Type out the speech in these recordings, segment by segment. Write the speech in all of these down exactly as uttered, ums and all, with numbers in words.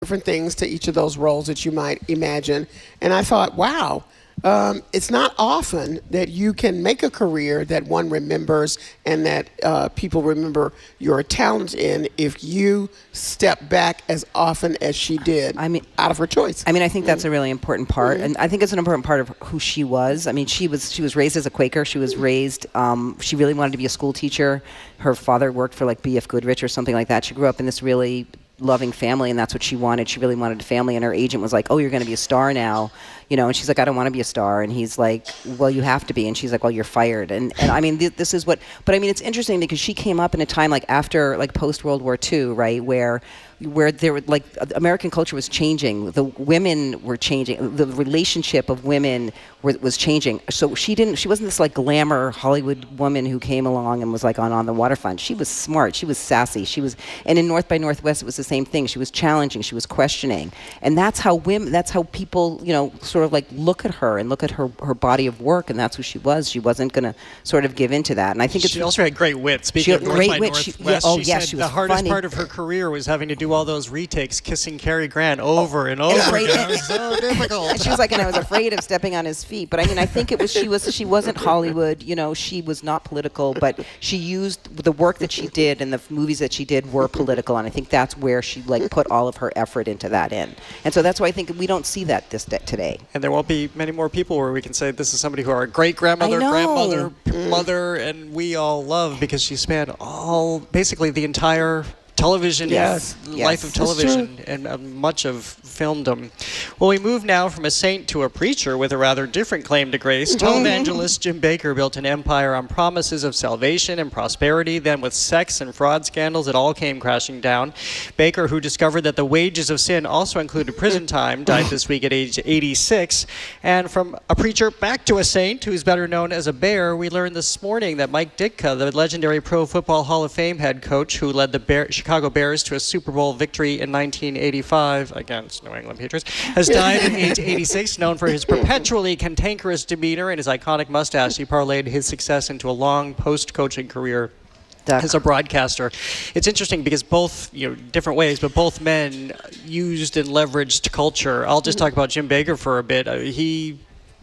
different things to each of those roles that you might imagine. And I thought, wow. Um, it's not often that you can make a career that one remembers and that uh, people remember your talent in if you step back as often as she did. I mean, out of her choice. I mean, I think that's a really important part, mm-hmm. and I think it's an important part of who she was. I mean, she was she was raised as a Quaker. She was raised. Um, she really wanted to be a school teacher. Her father worked for like B F Goodrich or something like that. She grew up in this really loving family, and that's what she wanted. She really wanted a family, and her agent was like, oh, you're going to be a star now, you know, and she's like, I don't want to be a star, and he's like, well, you have to be, and she's like, well, you're fired, and and I mean, th- this is what, but I mean, it's interesting because she came up in a time like after, like post-World War Two, right, where where there were, like, American culture was changing, the women were changing, the relationship of women were, was changing, so she didn't, she wasn't this, like, glamour Hollywood woman who came along and was, like, on, on the waterfront. She was smart, she was sassy, she was, and in North by Northwest, it was the same thing. She was challenging, she was questioning, and that's how women, that's how people, you know, sort of, like, look at her and look at her, her body of work, and that's who she was. She wasn't going to sort of give into that, and I think it's... She also had great wit. Speaking of North by Northwest, she, yeah, oh, she yes, said she was the hardest funny. part of her career was having to do all those retakes, kissing Cary Grant over and over afraid, again. and, It was so difficult. And she was like, and I was afraid of stepping on his feet. But I mean, I think it was she was she wasn't Hollywood. You know, she was not political, but she used the work that she did and the movies that she did were political, and I think that's where she like put all of her effort into that in. And so that's why I think we don't see that this today. And there won't be many more people where we can say this is somebody who our great grandmother, grandmother, mother, and we all love because she spanned all basically the entire television, yes. life yes. of television, and uh, much of filmdom. Well, we move now from a saint to a preacher with a rather different claim to grace. Televangelist Jim Bakker built an empire on promises of salvation and prosperity. Then with sex and fraud scandals, it all came crashing down. Bakker, who discovered that the wages of sin also included prison time, died this week at age eighty-six. And from a preacher back to a saint, who's better known as a bear, we learned this morning that Mike Ditka, the legendary Pro Football Hall of Fame head coach who led the Bear, Chicago Bears to a Super Bowl victory in nineteen eighty-five against New England Patriots, has died at age eighty-six. Known for his perpetually cantankerous demeanor and his iconic mustache, he parlayed his success into a long post-coaching career Duck. as a broadcaster. It's interesting because both, you know, different ways, but both men used and leveraged culture. I'll just talk about Jim Bakker for a bit. Uh, he...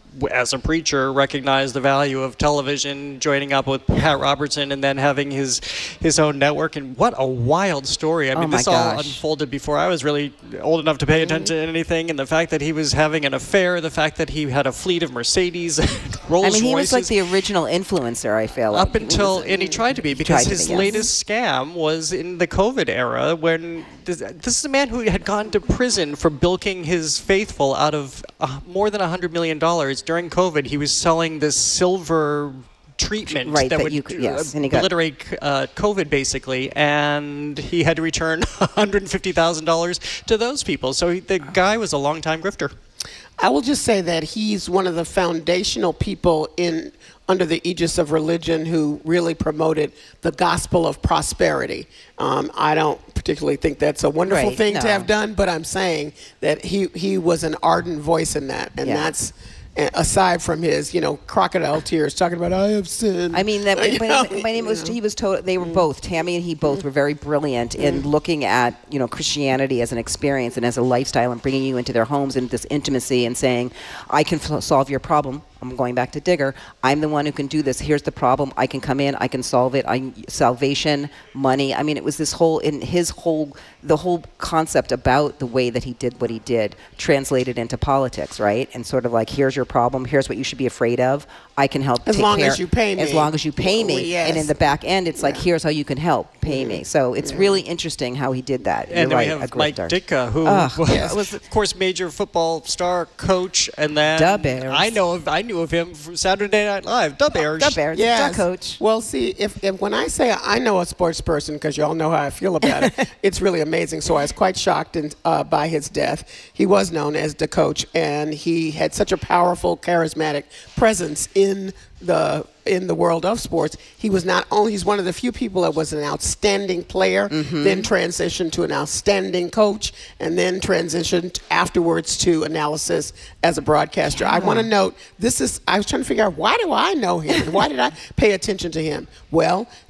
as a preacher, recognized the value of television, joining up with Pat Robertson and then having his his own network. And what a wild story. I mean, oh this gosh. all unfolded before I was really old enough to pay attention to anything. And the fact that he was having an affair, the fact that he had a fleet of Mercedes, Rolls I mean, he Royces. was like the original influencer, I feel like. Up until, and he tried to be, because to his be, yes. latest scam was in the COVID era when this, this is a man who had gone to prison for bilking his faithful out of uh, more than one hundred million dollars. During COVID, he was selling this silver treatment right, that, that would you could, yes, and he got obliterate uh, COVID, basically, and he had to return one hundred fifty thousand dollars to those people. So he, the guy was a long-time grifter. I will just say that he's one of the foundational people in under the aegis of religion who really promoted the gospel of prosperity. Um, I don't particularly think that's a wonderful right, thing no. to have done, but I'm saying that he, he was an ardent voice in that, and yeah. that's aside from his, you know, crocodile tears talking about I have sinned. I mean, that, my, know, name, my name was know. he was told they were both Tammy and he both were very brilliant in looking at, you know, Christianity as an experience and as a lifestyle and bringing you into their homes and this intimacy and saying, I can f- solve your problem. I'm going back to Digger. I'm the one who can do this. Here's the problem. I can come in. I can solve it. I salvation, money. I mean, it was this whole in his whole the whole concept about the way that he did what he did translated into politics, right? And sort of like, here's your problem. Here's what you should be afraid of. I can help. As take long care, as you pay me. As long as you pay me. Oh, yes. And in the back end, it's like, Yeah. here's how you can help. Pay me. So it's Yeah. really interesting how he did that. And You're then right, we have a Mike grifter. Ditka, who Ugh, was, yes. was, of course, major football star, coach, and then Da Bears. I know of, I knew of him from Saturday Night Live. Da Bears. Da Bears. Yes. Da coach. Well, see, if, if when I say I know a sports person, because you all know how I feel about it, it's really amazing. So I was quite shocked in, uh, by his death. He was known as the coach, and he had such a powerful, charismatic presence in the in the world of sports. He was not only, he's one of the few people that was an outstanding player, Mm-hmm. then transitioned to an outstanding coach, and then transitioned afterwards to analysis as a broadcaster. Yeah. I want to note, this is, I was trying to figure out, why do I know him? And why did I pay attention to him? Well,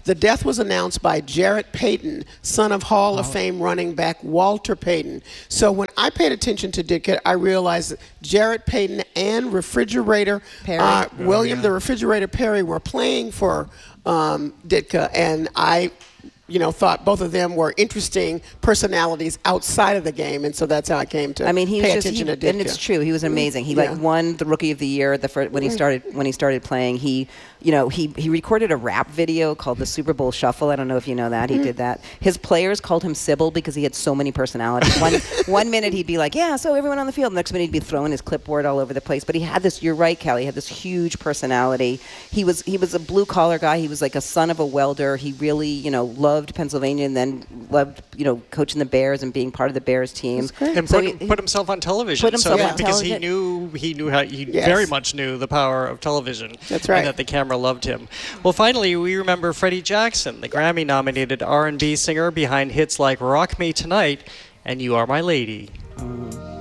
the death was announced by Jarrett Payton, son of Hall oh. of Fame running back Walter Payton. So when I paid attention to Ditka, I realized that Jarrett Payton and Refrigerator Perry. Uh, Oh, William yeah. the Refrigerator Perry were playing for um, Ditka, and I you know, thought both of them were interesting personalities outside of the game, and so that's how I came to I mean, he pay was just, attention he, to Ditka. and it's true. He was amazing. He Yeah. like won the Rookie of the Year the first, when he started when he started playing. He, you know, he he recorded a rap video called the Super Bowl Shuffle. I don't know if you know that. He did that. His players called him Sybil because he had so many personalities. One one minute he'd be like, yeah, so everyone on the field. The next minute he'd be throwing his clipboard all over the place. But he had this. You're right, Kelly. He had this huge personality. He was he was a blue collar guy. He was like a son of a welder. He really, you know, loved Pennsylvania and then loved, you know, coaching the Bears and being part of the Bears team. And So put, he- put himself on television. Put himself so, on because he television. knew he knew how he Yes. very much knew the power of television. That's right. And that the camera loved him. Well, finally, we remember Freddie Jackson, the Grammy-nominated R and B singer behind hits like "Rock Me Tonight" and "You Are My Lady." Mm.